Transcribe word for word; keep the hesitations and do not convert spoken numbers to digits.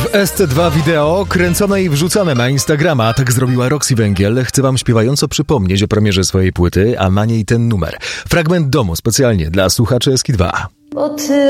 W S C dwa wideo kręcone i wrzucane na Instagrama. Tak zrobiła Roxy Węgiel. Chcę wam śpiewająco przypomnieć o premierze swojej płyty, a na niej ten numer. Fragment domu specjalnie dla słuchaczy S K dwa. Bo ty